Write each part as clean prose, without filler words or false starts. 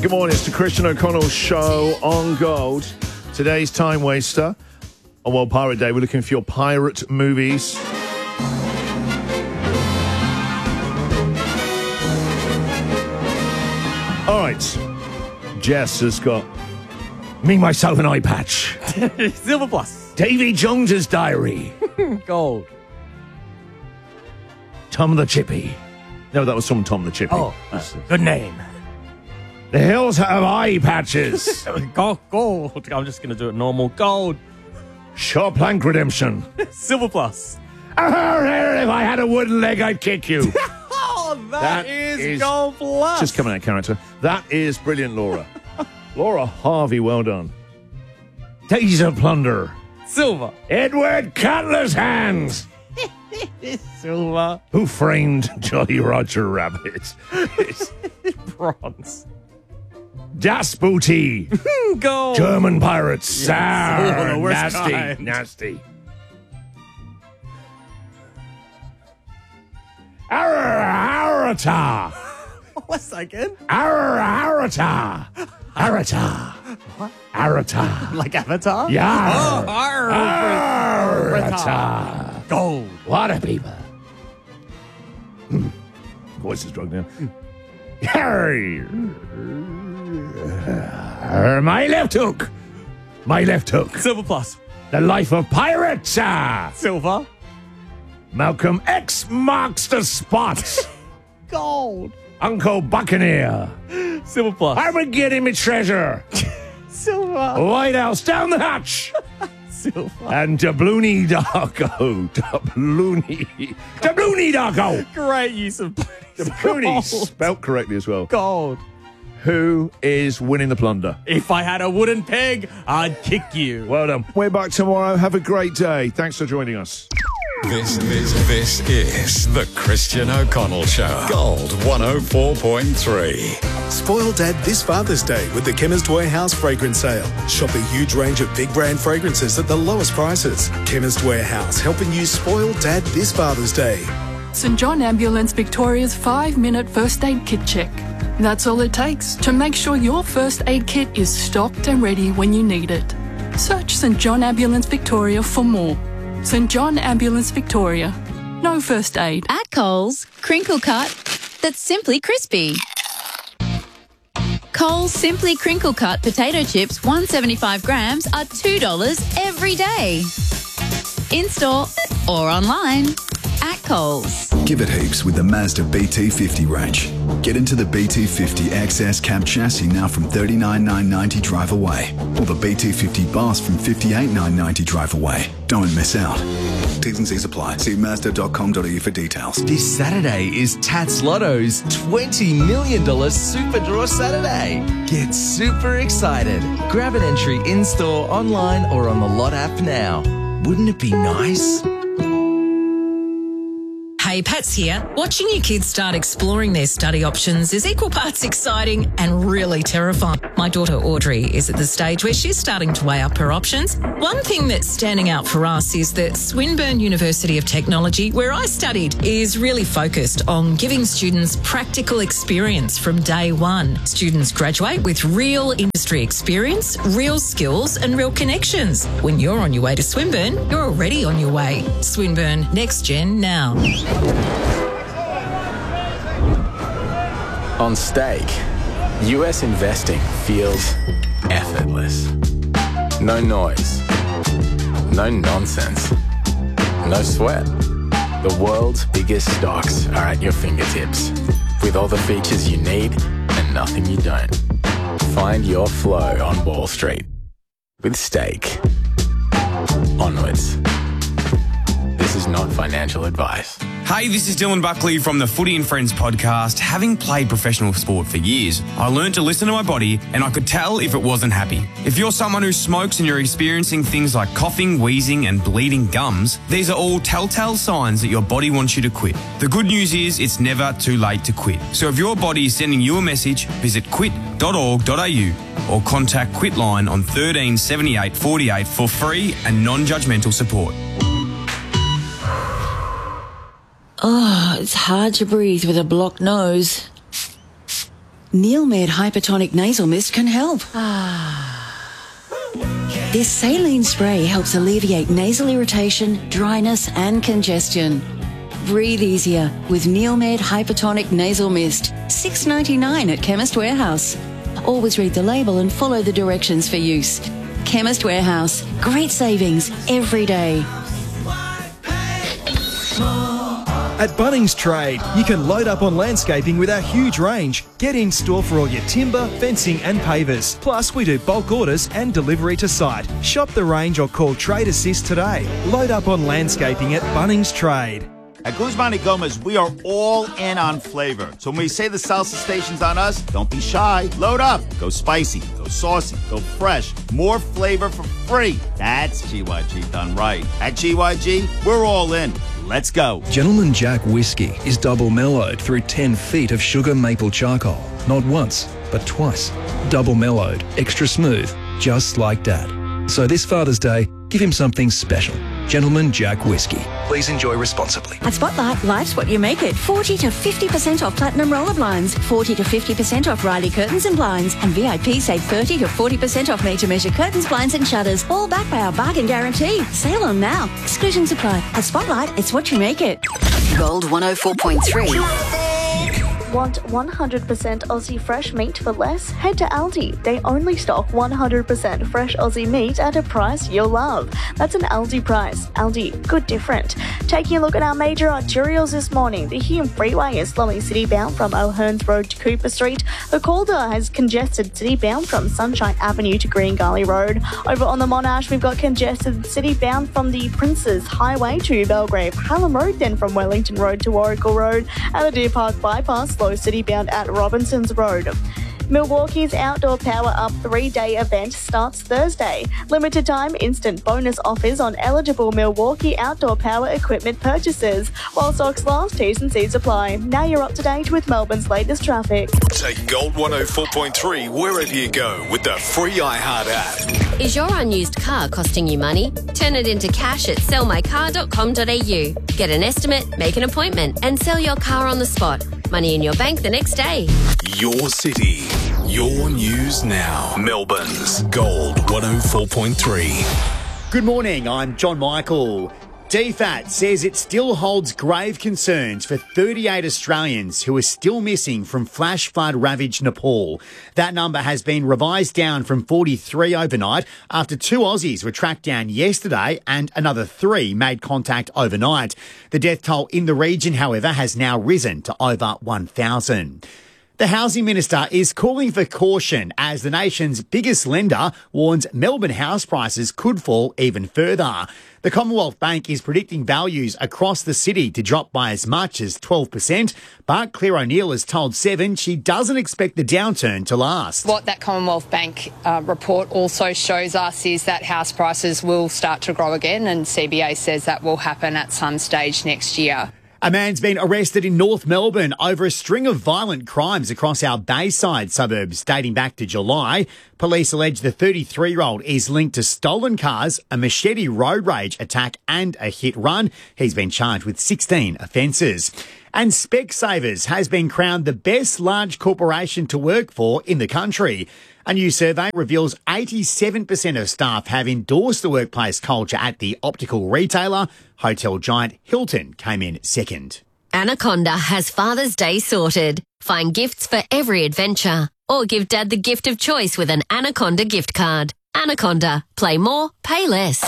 Good morning, it's the Christian O'Connell Show on Gold. Today's Time Waster. On World Pirate Day, we're looking for your pirate movies. All right. Jess has got Me, Myself and Eye Patch. Silver Plus. Davy Jones's Diary. Gold. Tom the Chippy. No, that was from Tom the Chippy. Oh, good name. The Hills Have Eye Patches. Gold. I'm just going to do it normal. Gold. Shaw Plank Redemption. Silver Plus. If I had a wooden leg, I'd kick you. Oh, That that is is Gold Plus. Just coming out of character. That is brilliant, Laura. Laura Harvey, well done. Days of Plunder. Silver. Edward Cutler's Hands. Silver. Who Framed Jolly Roger Rabbit? Bronze. Das Booty. Gold. German pirates. Sour. the worst Nasty. kind. Nasty. Arata. What's that again? Arata. Arata. What? Arata. Like Avatar? Yar. Oh, Arata. Gold. What a people. Voice is drugged now. My left hook. My left hook. Silver Plus. The Life of Pirates. Silver. Malcolm X marks the spot. Gold. Uncle Buccaneer. Silver Plus. Armageddon me treasure. Silver. White House down the hatch. Silver. And Doubloony Darko. Doubloony Darko. Great use of Doubloony, Gold. spelt correctly as well. Gold. Who is winning the plunder? If I had a wooden peg, I'd kick you. Well done. We're back tomorrow. Have a great day. Thanks for joining us. This is the Christian O'Connell Show. Gold 104.3. Spoil Dad this Father's Day with the Chemist Warehouse fragrance sale. Shop a huge range of big brand fragrances at the lowest prices. Chemist Warehouse, helping you spoil Dad this Father's Day. St John Ambulance Victoria's 5-minute first aid kit check. That's all it takes to make sure your first aid kit is stocked and ready when you need it. Search St John Ambulance Victoria for more. St John Ambulance Victoria. No first aid. At Coles, crinkle cut that's simply crispy. Coles Simply Crinkle Cut potato chips 175 grams are $2 every day. In-store or online. At Coles. Give it heaps with the Mazda BT50 range. Get into the BT50 XS cab chassis now from $39,990 drive away. Or the BT50 Boss from $58,990 drive away. Don't miss out. T's and C's apply. See Mazda.com.au for details. This Saturday is Tats Lotto's $20 million Super Draw Saturday. Get super excited. Grab an entry in-store, online or on the Lot app now. Wouldn't it be nice? Hey, Pat's here. Watching your kids start exploring their study options is equal parts exciting and really terrifying. My daughter Audrey is at the stage where she's starting to weigh up her options. One thing that's standing out for us is that Swinburne University of Technology, where I studied, is really focused on giving students practical experience from day one. Students graduate with real industry experience, real skills and real connections. When you're on your way to Swinburne, you're already on your way. Swinburne, next gen now. On stake, US investing feels effortless. No noise, no nonsense, no sweat. The world's biggest stocks are at your fingertips, with all the features you need and nothing you don't. Find your flow on Wall Street with Stake. Onwards. This is not financial advice. Hey, this is Dylan Buckley from the Footy and Friends podcast. Having played professional sport for years, I learned to listen to my body and I could tell if it wasn't happy. If you're someone who smokes and you're experiencing things like coughing, wheezing and bleeding gums, these are all telltale signs that your body wants you to quit. The good news is it's never too late to quit. So if your body is sending you a message, visit quit.org.au or contact Quitline on 13 78 48 for free and non-judgmental support. Oh, it's hard to breathe with a blocked nose. Neilmed Hypertonic Nasal Mist can help. This saline spray helps alleviate nasal irritation, dryness and congestion. Breathe easier with Neilmed Hypertonic Nasal Mist. $6.99 at Chemist Warehouse. Always read the label and follow the directions for use. Chemist Warehouse. Great savings every day. At Bunnings Trade, you can load up on landscaping with our huge range. Get in store for all your timber, fencing and pavers. Plus, we do bulk orders and delivery to site. Shop the range or call Trade Assist today. Load up on landscaping at Bunnings Trade. At Guzman y Gomez, we are all in on flavor. So when we say the salsa station's on us, don't be shy. Load up. Go spicy, go saucy, go fresh. More flavor for free. That's GYG done right. At GYG, we're all in. Let's go. Gentleman Jack Whiskey is double mellowed through 10 feet of sugar maple charcoal. Not once, but twice. Double mellowed, extra smooth, just like Dad. So this Father's Day, give him something special. Gentleman Jack Whiskey. Please enjoy responsibly. At Spotlight, life's what you make it. 40 to 50% off Platinum Roller Blinds, 40 to 50% off Riley Curtains and Blinds, and VIP save 30 to 40% off made-to-measure curtains, blinds and shutters, all backed by our bargain guarantee. Sale on now. Exclusions apply. At Spotlight, it's what you make it. Gold 104.3. Want 100% Aussie fresh meat for less? Head to Aldi. They only stock 100% fresh Aussie meat at a price you'll love. That's an Aldi price. Aldi, good different. Taking a look at our major arterials this morning. The Hume Freeway is slowing city-bound from O'Hearns Road to Cooper Street. The Calder has congested city-bound from Sunshine Avenue to Green Gully Road. Over on the Monash, we've got congested city-bound from the Princes Highway to Belgrave Hallam Road, then from Wellington Road to Warrigal Road, and the Deer Park Bypass slow city-bound at Robinson's Road. Milwaukee's Outdoor Power Up 3-day event starts Thursday. Limited time instant bonus offers on eligible Milwaukee Outdoor Power equipment purchases. While stocks last, T's and C's apply. Now you're up to date with Melbourne's latest traffic. Take Gold 104.3 wherever you go with the free iHeart app. Is your unused car costing you money? Turn it into cash at sellmycar.com.au. Get an estimate, make an appointment and sell your car on the spot. Money in your bank the next day. Your city, your news now. Melbourne's Gold 104.3. Good morning, I'm John Michael. DFAT says it still holds grave concerns for 38 Australians who are still missing from flash flood ravaged Nepal. That number has been revised down from 43 overnight after 2 Aussies were tracked down yesterday and another 3 made contact overnight. The death toll in the region, however, has now risen to over 1,000. The Housing Minister is calling for caution as the nation's biggest lender warns Melbourne house prices could fall even further. The Commonwealth Bank is predicting values across the city to drop by as much as 12%, but Claire O'Neill has told Seven she doesn't expect the downturn to last. What that Commonwealth Bank report also shows us is that house prices will start to grow again, and CBA says that will happen at some stage next year. A man's been arrested in North Melbourne over a string of violent crimes across our Bayside suburbs dating back to July. Police allege the 33-year-old is linked to stolen cars, a machete road rage attack and a hit run. He's been charged with 16 offences. And Specsavers has been crowned the best large corporation to work for in the country. A new survey reveals 87% of staff have endorsed the workplace culture at the optical retailer. Hotel giant Hilton came in second. Anaconda has Father's Day sorted. Find gifts for every adventure. Or give Dad the gift of choice with an Anaconda gift card. Anaconda. Play more, pay less.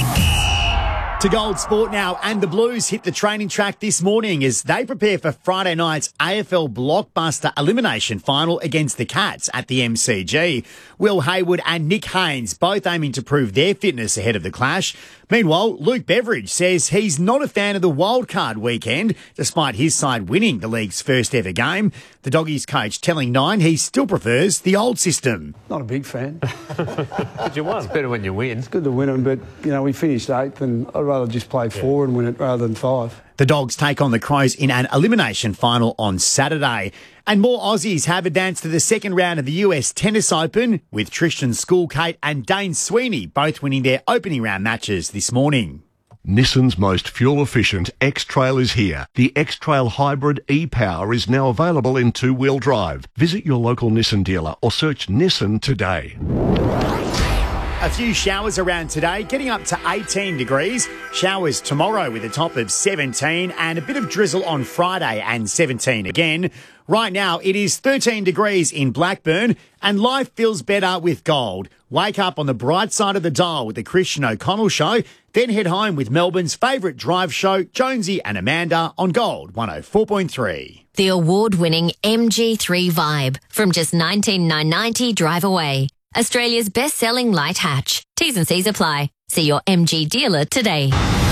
To Gold Sport now, and the Blues hit the training track this morning as they prepare for Friday night's AFL blockbuster elimination final against the Cats at the MCG. Will Hayward and Nick Haynes both aiming to prove their fitness ahead of the clash. Meanwhile, Luke Beveridge says he's not a fan of the wildcard weekend, despite his side winning the league's first ever game. The Doggies coach telling Nine he still prefers the old system. Not a big fan. But you won. It's better when you win. It's good to win them, but, we finished 8th and I'd rather just play 4 and win it rather than 5. The Dogs take on the Crows in an elimination final on Saturday. And more Aussies have advanced to the second round of the US Tennis Open, with Tristan Schoolkate and Dane Sweeney both winning their opening round matches this morning. Nissan's most fuel-efficient X-Trail is here. The X-Trail Hybrid e-Power is now available in two-wheel drive. Visit your local Nissan dealer or search Nissan today. A few showers around today, getting up to 18 degrees. Showers tomorrow with a top of 17 and a bit of drizzle on Friday and 17 again. Right now, it is 13 degrees in Blackburn and life feels better with gold. Wake up on the bright side of the dial with the Christian O'Connell Show, then head home with Melbourne's favourite drive show, Jonesy and Amanda on Gold 104.3. The award-winning MG3 Vibe from just $19,990 drive away. Australia's best-selling light hatch. T's and C's apply. See your MG dealer today.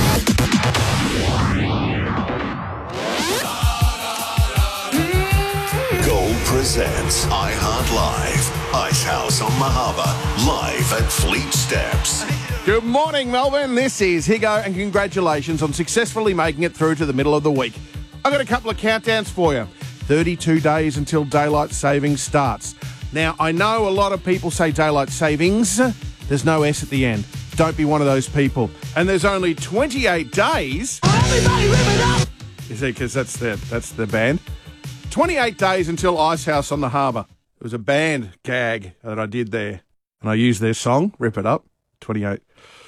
Gold presents iHeart Live. Ice House on the Harbour. Live at Fleet Steps. Good morning, Melbourne. This is Higo, and congratulations on successfully making it through to the middle of the week. I've got a couple of countdowns for you. 32 days until daylight savings starts. Now, I know a lot of people say daylight savings. There's no S at the end. Don't be one of those people. And there's only 28 days. Everybody rip it up! You see, because that's the band. 28 days until Ice House on the Harbour. It was a band gag that I did there. And I used their song, Rip It Up. 28.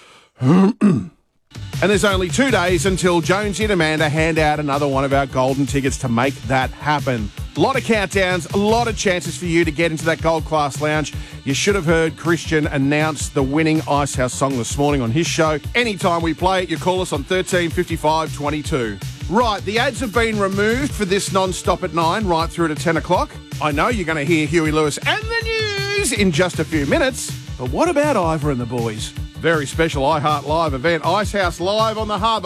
And there's only 2 days until Jonesy and Amanda hand out another one of our golden tickets to make that happen. A lot of countdowns, a lot of chances for you to get into that Gold Class Lounge. You should have heard Christian announce the winning Ice House song this morning on his show. Anytime we play it, you call us on 13 55 22. Right, the ads have been removed for this non-stop at 9 right through to 10 o'clock. I know you're going to hear Huey Lewis and the news in just a few minutes. But what about Ivor and the boys? Very special iHeart Live event, Ice House Live on the Harbour.